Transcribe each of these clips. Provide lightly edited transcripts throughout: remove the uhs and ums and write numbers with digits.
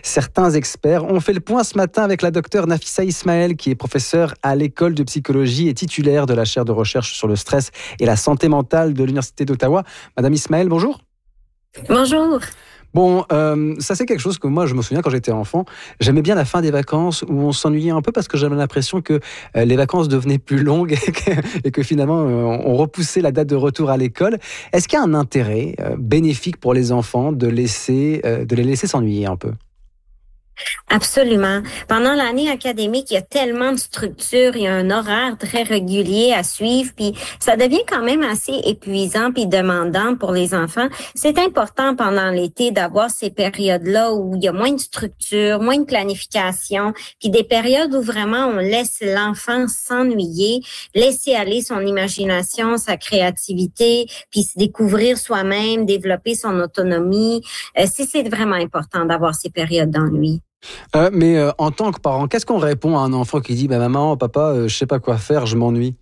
certains experts. On fait le point ce matin avec la docteure Nafissa Ismaël, qui est professeure à l'école de psychologie et titulaire de la chaire de recherche sur le stress et la santé mentale de l'Université d'Ottawa. Madame Ismaël, bonjour. Bonjour. Bon, ça c'est quelque chose que moi je me souviens quand j'étais enfant. J'aimais bien la fin des vacances où on s'ennuyait un peu parce que j'avais l'impression que les vacances devenaient plus longues et que finalement on repoussait la date de retour à l'école. Est-ce qu'il y a un intérêt bénéfique pour les enfants de les laisser s'ennuyer un peu? Absolument. Pendant l'année académique, il y a tellement de structures, il y a un horaire très régulier à suivre, puis ça devient quand même assez épuisant puis demandant pour les enfants. C'est important pendant l'été d'avoir ces périodes-là où il y a moins de structure, moins de planification, puis des périodes où vraiment on laisse l'enfant s'ennuyer, laisser aller son imagination, sa créativité, puis se découvrir soi-même, développer son autonomie. C'est vraiment important d'avoir ces périodes d'ennui. Mais en tant que parent, qu'est-ce qu'on répond à un enfant qui dit maman, papa, je sais pas quoi faire, je m'ennuie?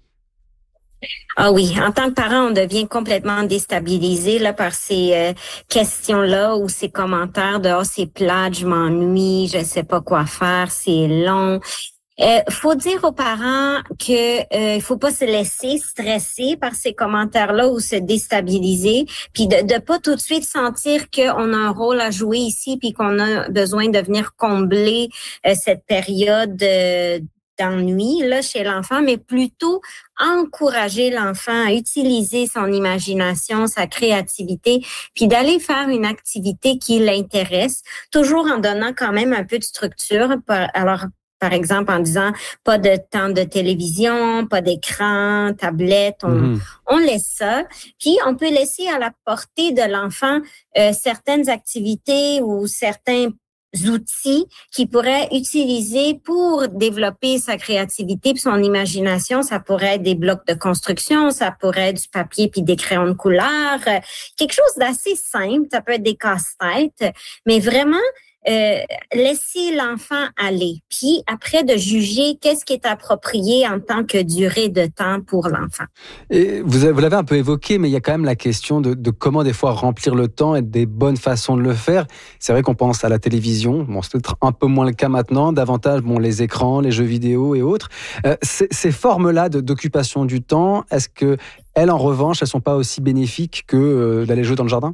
Ah oui, en tant que parent, on devient complètement déstabilisé là par ces questions-là ou ces commentaires de « oh, c'est plate, je m'ennuie, je sais pas quoi faire, c'est long ». Faut dire aux parents que il faut pas se laisser stresser par ces commentaires-là ou se déstabiliser, puis de pas tout de suite sentir qu'on a un rôle à jouer ici puis qu'on a besoin de venir combler cette période d'ennui là chez l'enfant, mais plutôt encourager l'enfant à utiliser son imagination, sa créativité, puis d'aller faire une activité qui l'intéresse, toujours en donnant quand même un peu de structure. Alors, par exemple, en disant pas de temps de télévision, pas d'écran, tablette, on laisse ça. Puis, on peut laisser à la portée de l'enfant certaines activités ou certains outils qu'il pourrait utiliser pour développer sa créativité puis son imagination. Ça pourrait être des blocs de construction, ça pourrait être du papier puis des crayons de couleur, quelque chose d'assez simple. Ça peut être des casse-têtes, mais vraiment laisser l'enfant aller, puis après de juger qu'est-ce qui est approprié en tant que durée de temps pour l'enfant. Et vous l'avez un peu évoqué, mais il y a quand même la question de comment des fois remplir le temps et des bonnes façons de le faire. C'est vrai qu'on pense à la télévision, bon, c'est peut-être un peu moins le cas maintenant, davantage les écrans, les jeux vidéo et autres. Ces formes-là d'occupation du temps, est-ce que elles, en revanche, elles sont pas aussi bénéfiques que d'aller jouer dans le jardin?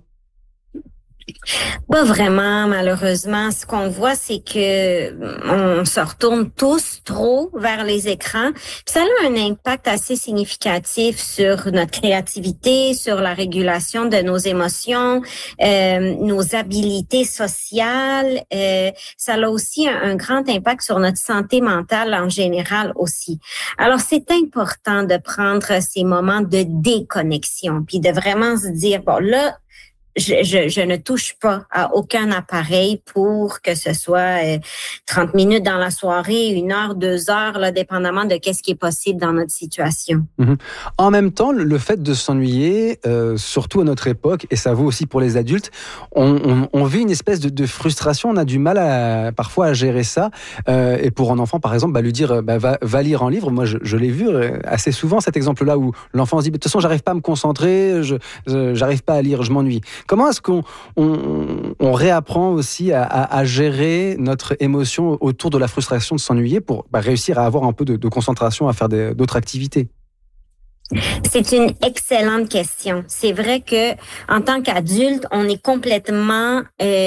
Pas vraiment, malheureusement. Ce qu'on voit, c'est que on se retourne tous trop vers les écrans. Puis ça a un impact assez significatif sur notre créativité, sur la régulation de nos émotions, nos habiletés sociales. Ça a aussi un grand impact sur notre santé mentale en général aussi. Alors, c'est important de prendre ces moments de déconnexion, puis de vraiment se dire, bon, là, je ne touche pas à aucun appareil pour que ce soit 30 minutes dans la soirée, 1 heure, 2 heures, là, dépendamment de qu'est-ce qui est possible dans notre situation. En même temps, le fait de s'ennuyer, surtout à notre époque, et ça vaut aussi pour les adultes, on vit une espèce de frustration, on a du mal parfois à gérer ça. Et pour un enfant, par exemple, lui dire va lire un livre. Moi, je l'ai vu assez souvent, cet exemple-là, où l'enfant se dit de toute façon, j'arrive pas à me concentrer, j'arrive pas à lire, je m'ennuie. Comment est-ce qu'on réapprend aussi à gérer notre émotion autour de la frustration de s'ennuyer pour réussir à avoir un peu de concentration à faire d'autres activités? C'est une excellente question. C'est vrai que en tant qu'adulte, on est complètement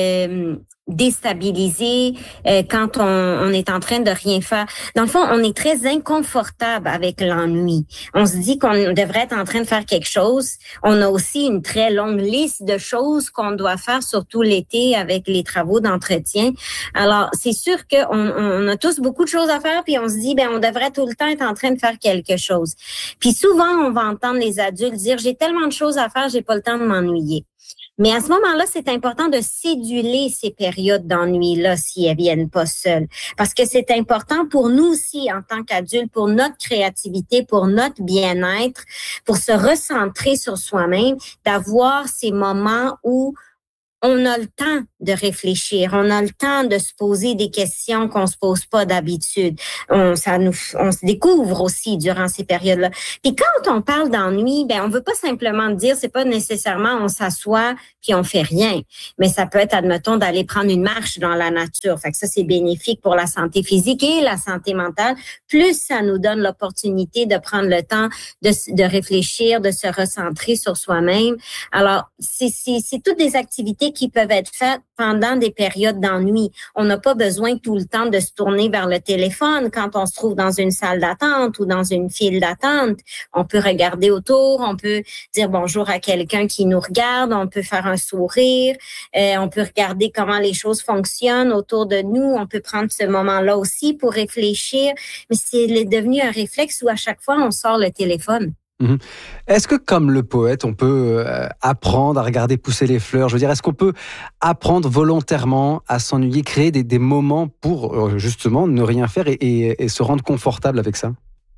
déstabilisé quand on est en train de rien faire. Dans le fond, on est très inconfortable avec l'ennui. On se dit qu'on devrait être en train de faire quelque chose. On a aussi une très longue liste de choses qu'on doit faire, surtout l'été avec les travaux d'entretien. Alors, c'est sûr qu'on a tous beaucoup de choses à faire, puis on se dit, on devrait tout le temps être en train de faire quelque chose. Puis souvent, on va entendre les adultes dire, j'ai tellement de choses à faire, j'ai pas le temps de m'ennuyer. Mais à ce moment-là, c'est important de céduler ces périodes d'ennui-là si elles viennent pas seules. Parce que c'est important pour nous aussi, en tant qu'adultes, pour notre créativité, pour notre bien-être, pour se recentrer sur soi-même, d'avoir ces moments où on a le temps de réfléchir, on a le temps de se poser des questions qu'on se pose pas d'habitude. On se découvre aussi durant ces périodes-là. Puis quand on parle d'ennui, on veut pas simplement dire, c'est pas nécessairement on s'assoit puis on fait rien, mais ça peut être, admettons, d'aller prendre une marche dans la nature. Fait que ça, c'est bénéfique pour la santé physique et la santé mentale. Plus ça nous donne l'opportunité de prendre le temps de réfléchir, de se recentrer sur soi-même. Alors, c'est toutes des activités qui peuvent être faites pendant des périodes d'ennui. On n'a pas besoin tout le temps de se tourner vers le téléphone quand on se trouve dans une salle d'attente ou dans une file d'attente. On peut regarder autour, on peut dire bonjour à quelqu'un qui nous regarde, on peut faire un sourire, on peut regarder comment les choses fonctionnent autour de nous, on peut prendre ce moment-là aussi pour réfléchir, mais c'est devenu un réflexe où à chaque fois on sort le téléphone. Est-ce que, comme le poète, on peut apprendre à regarder pousser les fleurs? Je veux dire, est-ce qu'on peut apprendre volontairement à s'ennuyer, créer des moments pour justement ne rien faire et se rendre confortable avec ça?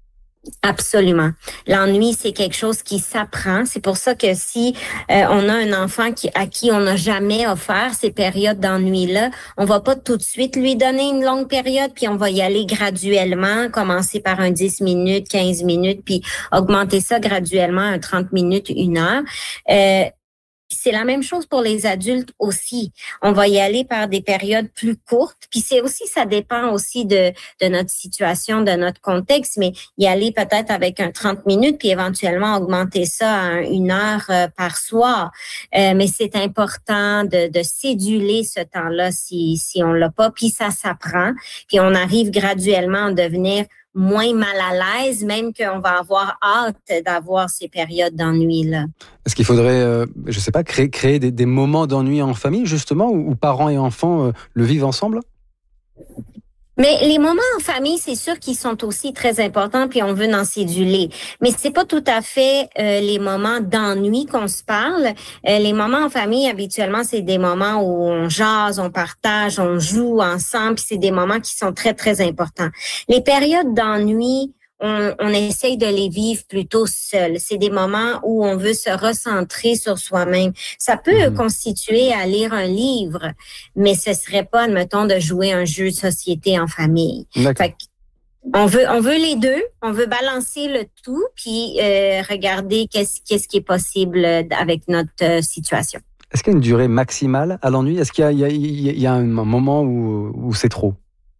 Absolument. L'ennui, c'est quelque chose qui s'apprend. C'est pour ça que si on a un enfant à qui on n'a jamais offert ces périodes d'ennui-là, on va pas tout de suite lui donner une longue période, puis on va y aller graduellement, commencer par un 10 minutes, 15 minutes, puis augmenter ça graduellement à 30 minutes, 1 heure. C'est la même chose pour les adultes aussi. On va y aller par des périodes plus courtes. Puis ça dépend aussi de notre situation, de notre contexte, mais y aller peut-être avec un 30 minutes, puis éventuellement augmenter ça à 1 heure par soir. Mais c'est important de céduler ce temps-là si on l'a pas. Puis ça s'apprend. Puis on arrive graduellement à devenir moins mal à l'aise, même qu'on va avoir hâte d'avoir ces périodes d'ennui-là. Est-ce qu'il faudrait, je sais pas, créer des moments d'ennui en famille, justement, où parents et enfants le vivent ensemble? Mais les moments en famille, c'est sûr qu'ils sont aussi très importants, puis on veut en céduler. Mais c'est pas tout à fait les moments d'ennui qu'on se parle. Les moments en famille, habituellement, c'est des moments où on jase, on partage, on joue ensemble, puis c'est des moments qui sont très, très importants. Les périodes d'ennui, on essaye de les vivre plutôt seul. C'est des moments où on veut se recentrer sur soi-même. Ça peut constituer à lire un livre, mais ce serait pas, admettons, de jouer un jeu de société en famille. Fait on veut les deux, on veut balancer le tout, puis regarder qu'est-ce qui est possible avec notre situation. Est-ce qu'il y a une durée maximale à l'ennui? Est-ce qu'il y a un moment où c'est trop?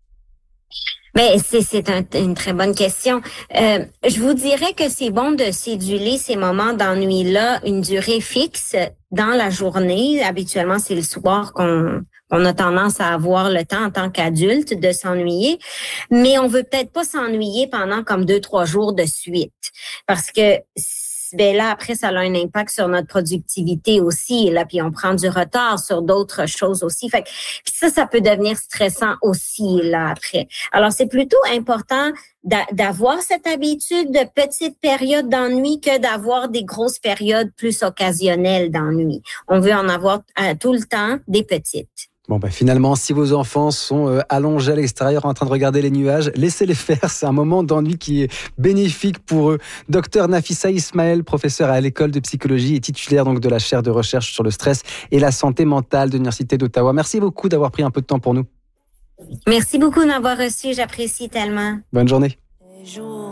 Mais c'est une très bonne question. Je vous dirais que c'est bon de céduler ces moments d'ennui-là une durée fixe dans la journée. Habituellement, c'est le soir qu'on a tendance à avoir le temps en tant qu'adulte de s'ennuyer. Mais on veut peut-être pas s'ennuyer pendant comme 2-3 jours de suite. Parce que là, après, ça a un impact sur notre productivité aussi. Là, puis on prend du retard sur d'autres choses aussi. Fait que, puis ça peut devenir stressant aussi, là, après. Alors, c'est plutôt important d'avoir cette habitude de petites périodes d'ennui que d'avoir des grosses périodes plus occasionnelles d'ennui. On veut en avoir tout le temps des petites. Bon, finalement, si vos enfants sont allongés à l'extérieur en train de regarder les nuages, laissez-les faire. C'est un moment d'ennui qui est bénéfique pour eux. Docteur Nafissa Ismaël, professeur à l'école de psychologie et titulaire donc de la chaire de recherche sur le stress et la santé mentale de l'Université d'Ottawa. Merci beaucoup d'avoir pris un peu de temps pour nous. Merci beaucoup de m'avoir reçu. J'apprécie tellement. Bonne journée.